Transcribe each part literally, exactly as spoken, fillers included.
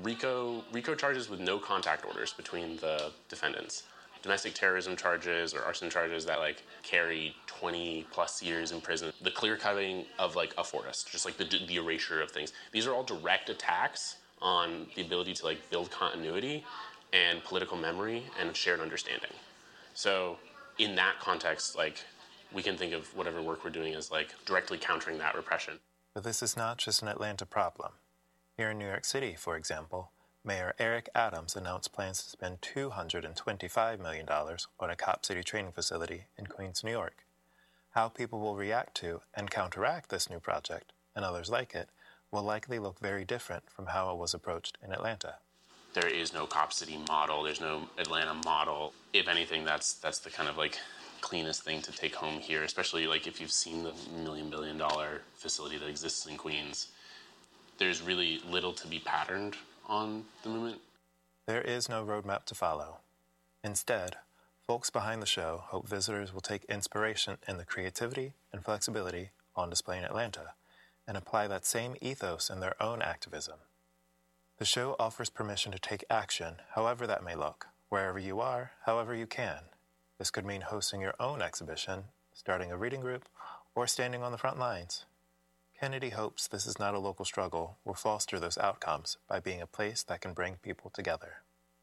RICO, RICO charges with no contact orders between the defendants. Domestic terrorism charges or arson charges that like carry twenty plus years in prison. The clear cutting of like a forest, just like the, the erasure of things. These are all direct attacks on the ability to like build continuity and political memory and shared understanding. So in that context, like we can think of whatever work we're doing as like directly countering that repression. But this is not just an Atlanta problem. Here in New York City, for example, Mayor Eric Adams announced plans to spend two hundred twenty-five million dollars on a Cop City training facility in Queens, New York. How people will react to and counteract this new project, and others like it, will likely look very different from how it was approached in Atlanta. There is no Cop City model, there's no Atlanta model. If anything, that's that's the kind of like cleanest thing to take home here, especially like if you've seen the million billion dollar facility that exists in Queens. There's really little to be patterned on the movement. There is no roadmap to follow. Instead, folks behind the show hope visitors will take inspiration in the creativity and flexibility on display in Atlanta and apply that same ethos in their own activism. The show offers permission to take action, however that may look, wherever you are, however you can. This could mean hosting your own exhibition, starting a reading group, or standing on the front lines. Kennedy hopes this is not a local struggle will foster those outcomes by being a place that can bring people together.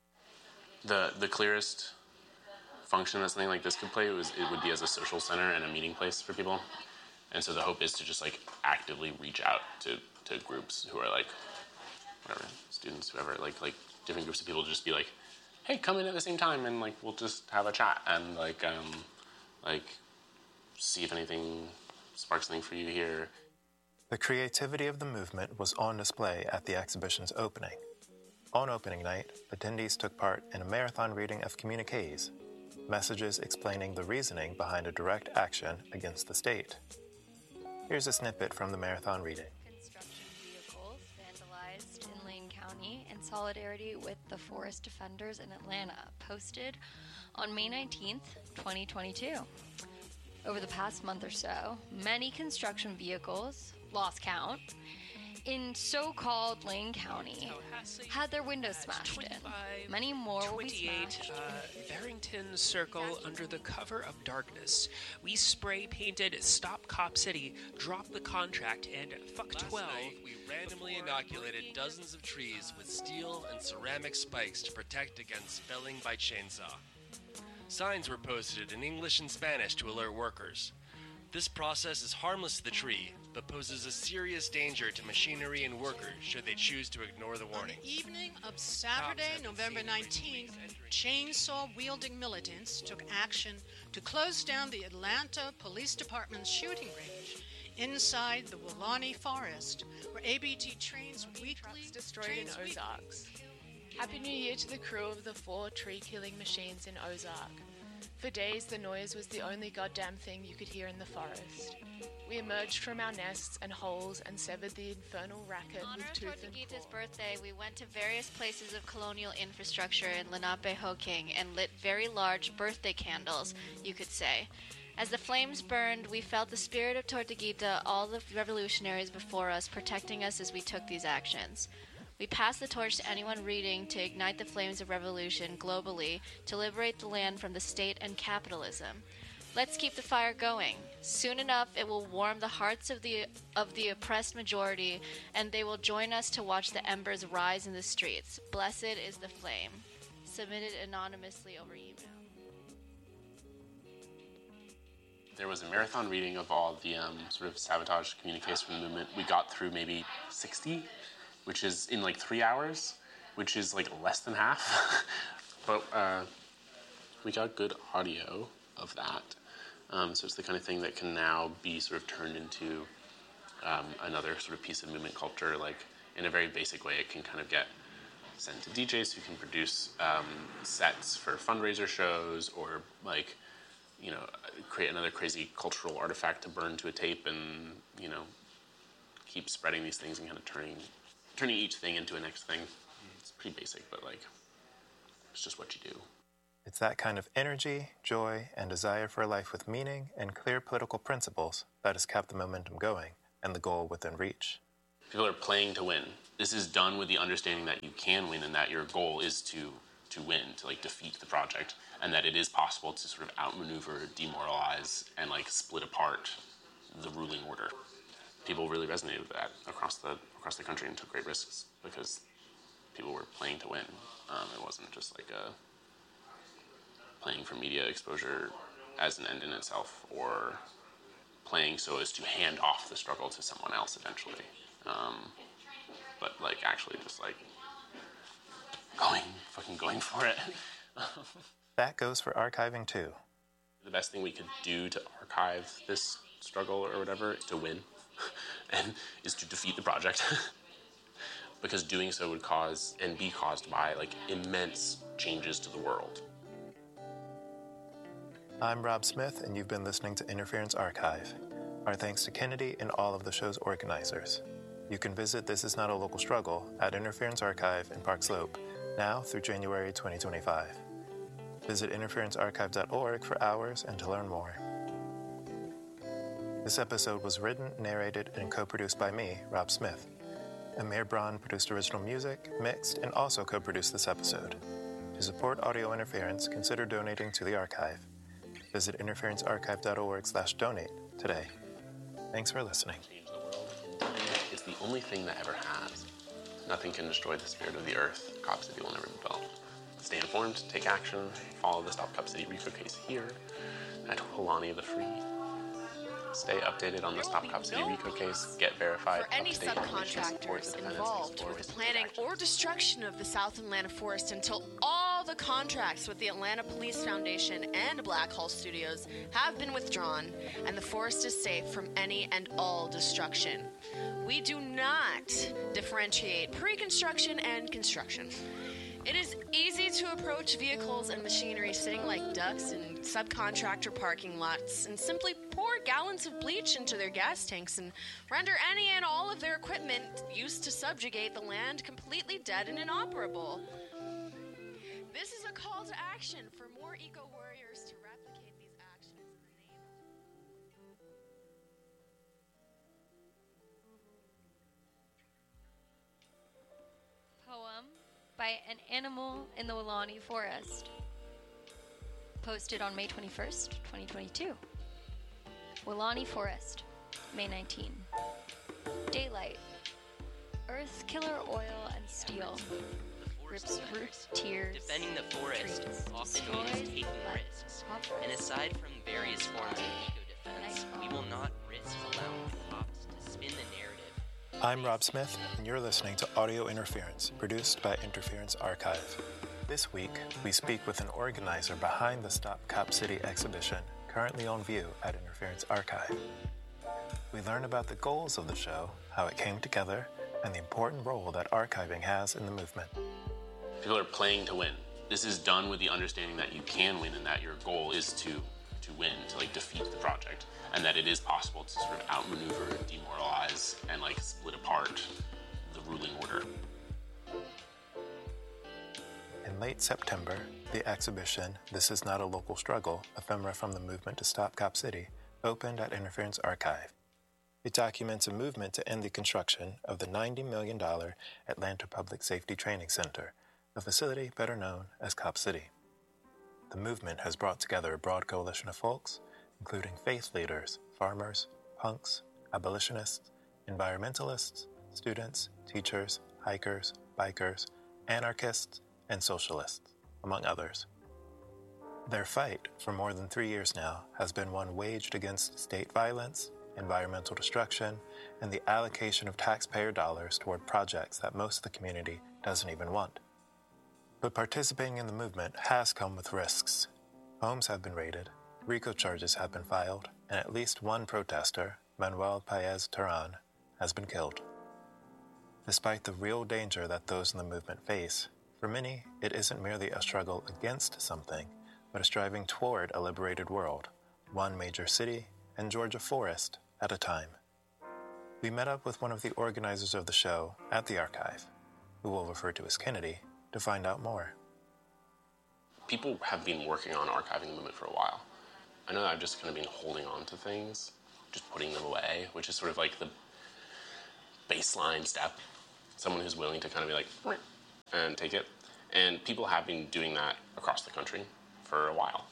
The the clearest function that something like this could play was it would be as a social center and a meeting place for people. And so the hope is to just like actively reach out to, to groups who are like, whatever, students, whoever, like like different groups of people, just be like, hey, come in at the same time and like we'll just have a chat and like um like see if anything sparks something for you here. The creativity of the movement was on display at the exhibition's opening. On opening night, attendees took part in a marathon reading of communiques, messages explaining the reasoning behind a direct action against the state. Here's a snippet from the marathon reading. Construction vehicles vandalized in Lane County in solidarity with the Forest Defenders in Atlanta, posted on May nineteenth, twenty twenty-two. Over the past month or so, many construction vehicles, lost count, in so-called Lane County had their windows smashed in. Many more will be smashed. Uh, Barrington Circle under the cover of darkness. We spray painted Stop Cop City, Drop the Contract, and Fuck Last twelve. Night, we randomly inoculated dozens of trees with steel and ceramic spikes to protect against felling by chainsaw. Signs were posted in English and Spanish to alert workers. This process is harmless to the tree, but poses a serious danger to machinery and workers should they choose to ignore the warning. On the evening of Saturday, November nineteenth, chainsaw-wielding militants took action to close down the Atlanta Police Department's shooting range inside the Willani Forest, where A B T trains weekly destroyed in trains weekly. Ozarks. Happy New Year to the crew of the four tree-killing machines in Ozark. For days, the noise was the only goddamn thing you could hear in the forest. We emerged from our nests and holes and severed the infernal racket On with our tooth and Tortuguita's claw. birthday, we went to various places of colonial infrastructure in Lenape-Hoking and lit very large birthday candles, you could say. As the flames burned, we felt the spirit of Tortuguita, all the revolutionaries before us, protecting us as we took these actions. We passed the torch to anyone reading to ignite the flames of revolution globally, to liberate the land from the state and capitalism. Let's keep the fire going. Soon enough, it will warm the hearts of the of the oppressed majority, and they will join us to watch the embers rise in the streets. Blessed is the flame. Submitted anonymously over email. There was a marathon reading of all the um, sort of sabotage communiques from the movement. We got through maybe sixty, which is in like three hours, which is like less than half. But uh, we got good audio of that. Um, so it's the kind of thing that can now be sort of turned into um, another sort of piece of movement culture. Like in a very basic way, it can kind of get sent to D Js who can produce um, sets for fundraiser shows, or like, you know, create another crazy cultural artifact to burn to a tape, and, you know, keep spreading these things and kind of turning turning each thing into a next thing. It's pretty basic, but like, it's just what you do. It's that kind of energy, joy, and desire for a life with meaning and clear political principles that has kept the momentum going and the goal within reach. People are playing to win. This is done with the understanding that you can win and that your goal is to to win, to like defeat the project, and that it is possible to sort of outmaneuver, demoralize, and like split apart the ruling order. People really resonated with that across the across the country and took great risks because people were playing to win. Um, it wasn't just like a playing for media exposure as an end in itself, or playing so as to hand off the struggle to someone else eventually. Um, but like actually just like going, fucking going for it. That goes for archiving too. The best thing we could do to archive this struggle or whatever is to win and is to defeat the project. Because doing so would cause and be caused by like immense changes to the world. I'm Rob Smith, and you've been listening to Interference Archive. Our thanks to Kennedy and all of the show's organizers. You can visit This Is Not a Local Struggle at Interference Archive in Park Slope, now through January twenty twenty-five. Visit interference archive dot org for hours and to learn more. This episode was written, narrated, and co-produced by me, Rob Smith. Amir Braun produced original music, mixed, and also co-produced this episode. To support audio interference, consider donating to the archive. Visit interference archive dot org slash donate today. Thanks for listening. Change the world. It's the only thing that ever has. Nothing can destroy the spirit of the earth. Cop City will never be built. Stay informed, take action, follow the Stop Cop City RICO case here at Holani the Free. Stay updated on the Stop Cop City RICO case. Get verified. For any subcontractors involved with the planning or destruction of the South Atlanta forest until all the contracts with the Atlanta Police Foundation and Black Hole Studios have been withdrawn and the forest is safe from any and all destruction. We do not differentiate pre-construction and construction. It is easy to approach vehicles and machinery sitting like ducks in subcontractor parking lots and simply pour gallons of bleach into their gas tanks and render any and all of their equipment used to subjugate the land completely dead and inoperable. This is a call to action for more eco-warriors to replicate these actions in the name of... Poem by An Animal in the Weelaunee Forest. Posted on May twenty-first, twenty twenty-two. Weelaunee Forest, May nineteenth. Daylight. Earth killer oil and steel. Rips root tears. Defending the forest trees, often means destroys taking life, risks. copper, And aside from various forms of eco-defense, we will not risk allowing cops to spin the narrative. I'm Rob Smith, and you're listening to Audio Interference, produced by Interference Archive. This week, we speak with an organizer behind the Stop Cop City exhibition, currently on view at Interference Archive. We learn about the goals of the show, how it came together, and the important role that archiving has in the movement. People are playing to win. This is done with the understanding that you can win and that your goal is to to win, to like defeat the project, and that it is possible to sort of outmaneuver, demoralize, and like split apart the ruling order. In late September, the exhibition This Is Not a Local Struggle, Ephemera from the Movement to Stop Cop City, opened at Interference Archive. It documents a movement to end the construction of the ninety million dollars Atlanta Public Safety Training Center, a facility better known as Cop City. The movement has brought together a broad coalition of folks, including faith leaders, farmers, punks, abolitionists, environmentalists, students, teachers, hikers, bikers, anarchists, and socialists, among others. Their fight, for more than three years now, has been one waged against state violence, environmental destruction, and the allocation of taxpayer dollars toward projects that most of the community doesn't even want. But participating in the movement has come with risks. Homes have been raided, RICO charges have been filed, and at least one protester, Manuel Paez Terán, has been killed. Despite the real danger that those in the movement face, for many, it isn't merely a struggle against something, but a striving toward a liberated world, one major city and Georgia forest at a time. We met up with one of the organizers of the show at the archive, who we'll refer to as Kennedy, to find out more. People have been working on archiving the movement for a while. I know I've just kind of been holding on to things, just putting them away, which is sort of like the baseline step, someone who's willing to kind of be like, and take it. And people have been doing that across the country for a while.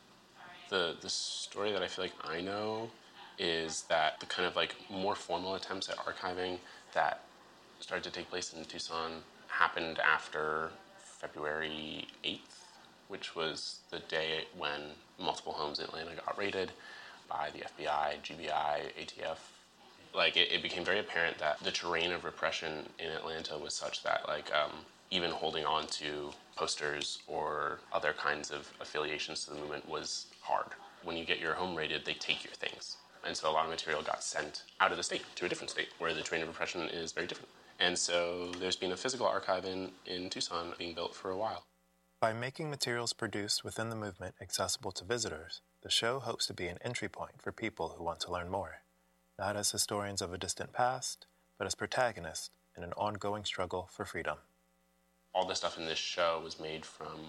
The the story that I feel like I know is that the kind of like more formal attempts at archiving that started to take place in Tucson happened after February eighth, which was the day when multiple homes in Atlanta got raided by the F B I, G B I, A T F. Like, it, it became very apparent that the terrain of repression in Atlanta was such that, like, um, even holding on to posters or other kinds of affiliations to the movement was hard. When you get your home raided, they take your things. And so a lot of material got sent out of the state to a different state where the terrain of repression is very different. And so there's been a physical archive in, in Tucson being built for a while. By making materials produced within the movement accessible to visitors, the show hopes to be an entry point for people who want to learn more, not as historians of a distant past, but as protagonists in an ongoing struggle for freedom. All the stuff in this show was made from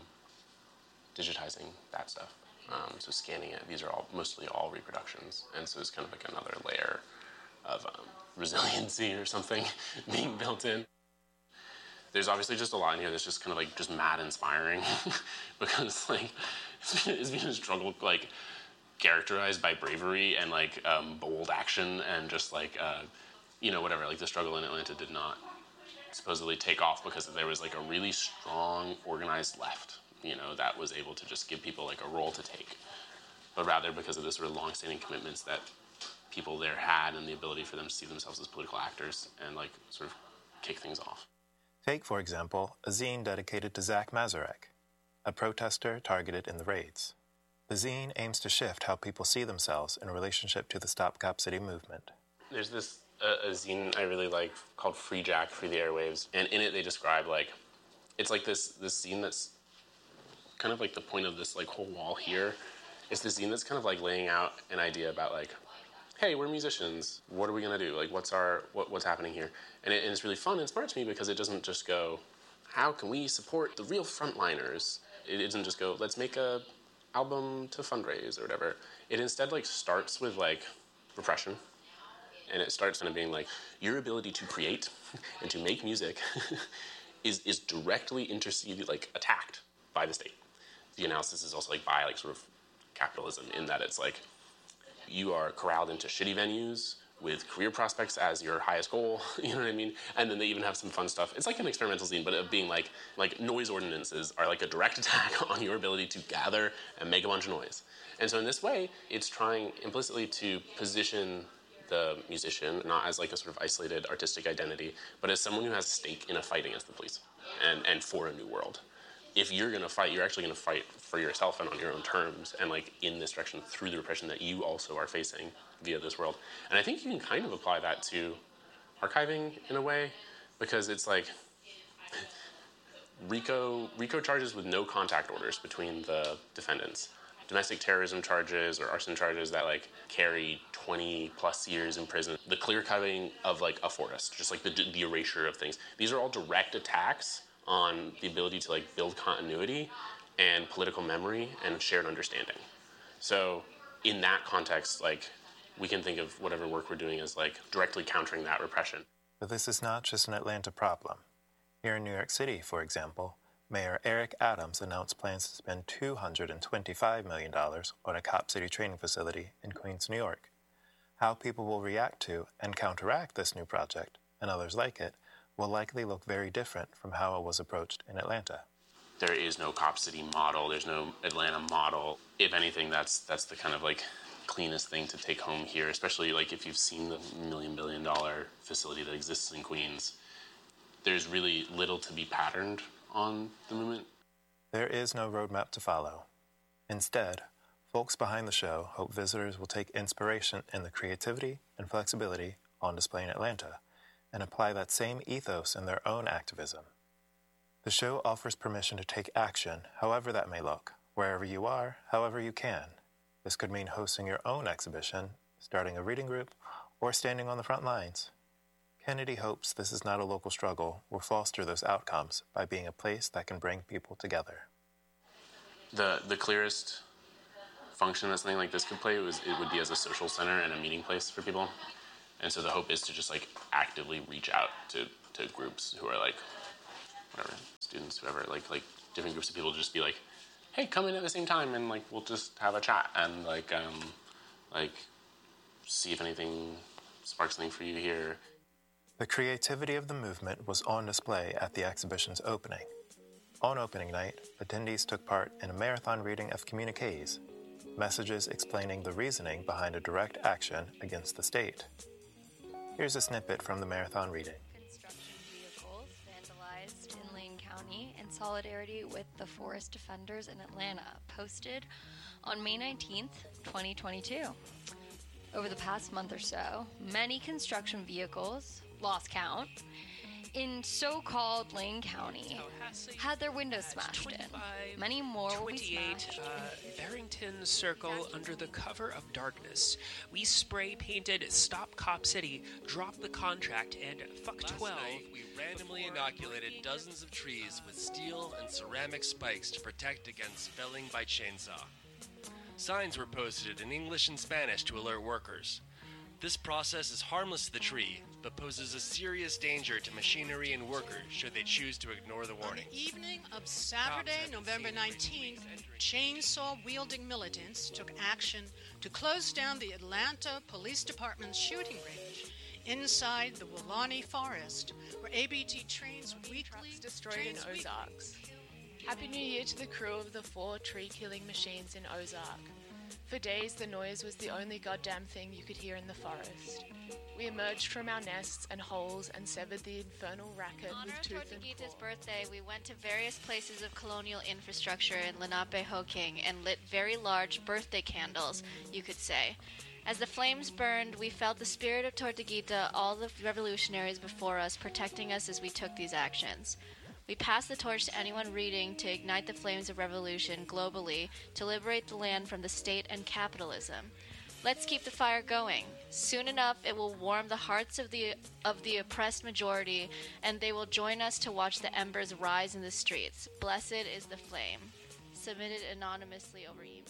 digitizing that stuff. Um, so scanning it, these are all mostly all reproductions. And so it's kind of like another layer of um, resiliency or something being built in. There's obviously just a lot in here that's just kind of like just mad inspiring because like it's been, it's been a struggle like characterized by bravery and like um, bold action and just like, uh, you know, whatever, like the struggle in Atlanta did not supposedly take off because there was like a really strong organized left, you know, that was able to just give people like a role to take, but rather because of the sort of long-standing commitments that people there had and the ability for them to see themselves as political actors and like sort of kick things off. Take, for example, a zine dedicated to Zach Mazurek, a protester targeted in the raids. The zine aims to shift how people see themselves in relationship to the Stop Cop City movement. There's this uh, a zine I really like called Free Jack, Free the Airwaves, and in it they describe like, it's like this this zine that's kind of like the point of this like whole wall here. It's this zine that's kind of like laying out an idea about like, hey, we're musicians. What are we gonna do? Like, what's our what, what's happening here? And, it, and it's really fun and smart to me because it doesn't just go, how can we support the real frontliners? It doesn't just go, let's make a album to fundraise or whatever. It instead like starts with like repression, and it starts kind of being like your ability to create and to make music is is directly interceded like attacked by the state. The analysis is also like by like sort of capitalism in that it's like you are corralled into shitty venues with career prospects as your highest goal, you know what I mean? And then they even have some fun stuff. It's like an experimental zine, but of being like, like noise ordinances are like a direct attack on your ability to gather and make a bunch of noise. And so in this way, it's trying implicitly to position the musician not as like a sort of isolated artistic identity, but as someone who has a stake in a fight against the police and, and for a new world. If you're gonna fight, you're actually gonna fight for yourself and on your own terms and like in this direction through the repression that you also are facing via this world. And I think you can kind of apply that to archiving in a way, because it's like RICO, RICO charges with no contact orders between the defendants. Domestic terrorism charges or arson charges that like carry twenty plus years in prison. The clear cutting of like a forest, just like the, the erasure of things. These are all direct attacks on the ability to like build continuity and political memory and shared understanding. So in that context, like we can think of whatever work we're doing as like directly countering that repression. But this is not just an Atlanta problem. Here in New York City, for example, Mayor Eric Adams announced plans to spend two hundred twenty-five million dollars on a Cop City training facility in Queens, New York. How people will react to and counteract this new project, and others like it, will likely look very different from how it was approached in Atlanta. There is no Cop City model. There's no Atlanta model. If anything, that's that's the kind of like cleanest thing to take home here, especially like if you've seen the million billion dollar facility that exists in Queens. There's really little to be patterned on the movement. There is no roadmap to follow. Instead, folks behind the show hope visitors will take inspiration in the creativity and flexibility on display in Atlanta and apply that same ethos in their own activism. The show offers permission to take action, however that may look, wherever you are, however you can. This could mean hosting your own exhibition, starting a reading group, or standing on the front lines. Kennedy hopes this is not a local struggle will foster those outcomes by being a place that can bring people together. The the clearest function that something like this could play was it would be as a social center and a meeting place for people. And so the hope is to just like actively reach out to, to groups who are like, whatever, students, whoever, like like different groups of people to just be like, hey, come in at the same time and like we'll just have a chat and like um like see if anything sparks something for you here. The creativity of the movement was on display at the exhibition's opening. On opening night, attendees took part in a marathon reading of communiques, messages explaining the reasoning behind a direct action against the state. Here's a snippet from the marathon reading. Construction vehicles vandalized in Lane County in solidarity with the Forest Defenders in Atlanta, posted on May nineteenth, twenty twenty-two. Over the past month or so, many construction vehicles, lost count, in so-called Lane County had their windows smashed in. Many more will be smashed. Uh, Barrington Circle under the cover of darkness. We spray painted Stop Cop City, Drop the Contract, and Fuck twelve. Last night, we randomly inoculated dozens of trees with steel and ceramic spikes to protect against felling by chainsaw. Signs were posted in English and Spanish to alert workers. This process is harmless to the tree, but poses a serious danger to machinery and workers should they choose to ignore the warning. On the evening of Saturday, November nineteenth, chainsaw-wielding militants took action to close down the Atlanta Police Department's shooting range inside the Weelaunee Forest, where A B T trains weekly... Trucks destroyed in trains weekly. Ozarks. Happy New Year to the crew of the four tree-killing machines in Ozark. For days, the noise was the only goddamn thing you could hear in the forest. We emerged from our nests and holes and severed the infernal racket On with our tooth and Tortuguita's claw. birthday, we went to various places of colonial infrastructure in Lenape-Hoking and lit very large birthday candles, you could say. As the flames burned, we felt the spirit of Tortuguita, all the revolutionaries before us, protecting us as we took these actions. We passed the torch to anyone reading to ignite the flames of revolution globally, to liberate the land from the state and capitalism. Let's keep the fire going. Soon enough, it will warm the hearts of the of the oppressed majority, and they will join us to watch the embers rise in the streets. Blessed is the flame. Submitted anonymously over email.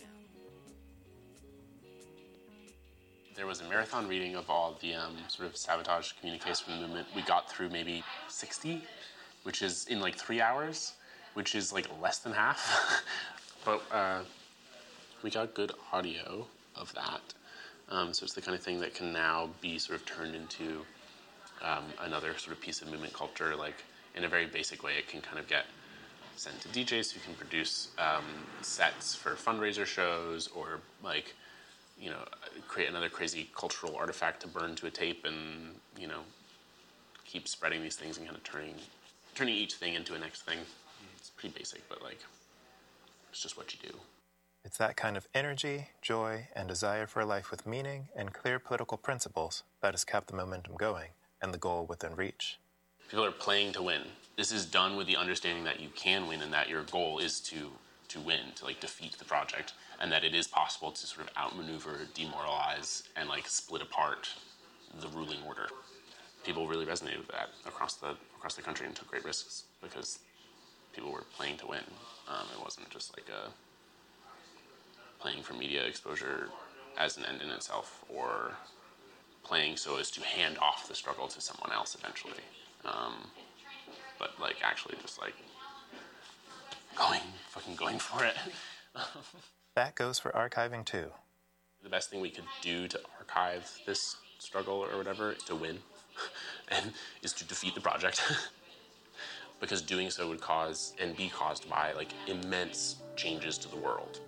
There was a marathon reading of all the um, sort of sabotage communiques from the movement. We got through maybe sixty, which is in like three hours, which is like less than half. But uh, we got good audio of that. Um, so it's the kind of thing that can now be sort of turned into um, another sort of piece of movement culture. Like in a very basic way, it can kind of get sent to D Js who can produce um, sets for fundraiser shows, or like, you know, create another crazy cultural artifact to burn to a tape, and, you know, keep spreading these things and kind of turning turning each thing into a next thing. It's pretty basic, but like, it's just what you do. It's that kind of energy, joy, and desire for a life with meaning and clear political principles that has kept the momentum going and the goal within reach. People are playing to win. This is done with the understanding that you can win, and that your goal is to to win, to like defeat the project, and that it is possible to sort of outmaneuver, demoralize, and like split apart the ruling order. People really resonated with that across the across the country and took great risks because people were playing to win. Um, it wasn't just like a playing for media exposure as an end in itself, or playing so as to hand off the struggle to someone else eventually. Um, but like actually just like going, fucking going for it. That goes for archiving too. The best thing we could do to archive this struggle or whatever is to win, and is to defeat the project. Because doing so would cause and be caused by like immense changes to the world.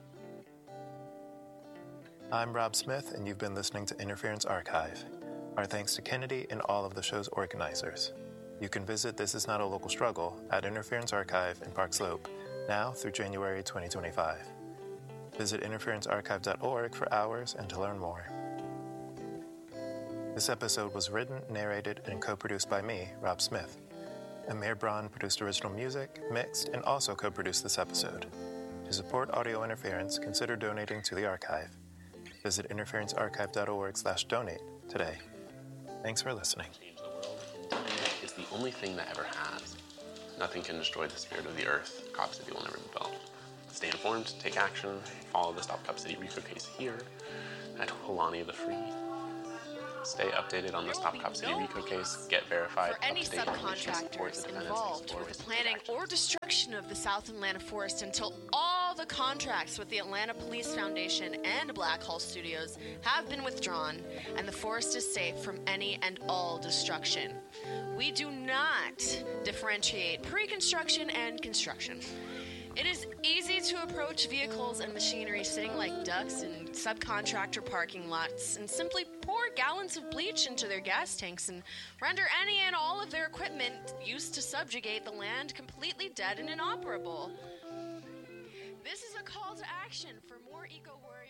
I'm Rob Smith, and you've been listening to Interference Archive. Our thanks to Kennedy and all of the show's organizers. You can visit This Is Not a Local Struggle at Interference Archive in Park Slope, now through January twenty twenty-five. Visit interference archive dot org for hours and to learn more. This episode was written, narrated, and co-produced by me, Rob Smith. Amir Braun produced original music, mixed, and also co-produced this episode. To support audio interference, consider donating to the archive. Visit interference archive dot org slash donate today. Thanks for listening. Change the world. It's the only thing that ever has. Nothing can destroy the spirit of the earth. Cop City will never be built. Stay informed, take action, follow the Stop Cop City Rico case here at Weelaunee the Free. Stay updated on the Stop Cop City no RICO case. Get verified. For any up-to-date information, support subcontractors the defendants, and involved explore with ways the to planning take action. or destruction of the South Atlanta forest until all the contracts with the Atlanta Police Foundation and Black Hall Studios have been withdrawn and the forest is safe from any and all destruction. We do not differentiate pre-construction and construction. It is easy to approach vehicles and machinery sitting like ducks in subcontractor parking lots and simply pour gallons of bleach into their gas tanks and render any and all of their equipment used to subjugate the land completely dead and inoperable. This is a call to action for more eco-warriors.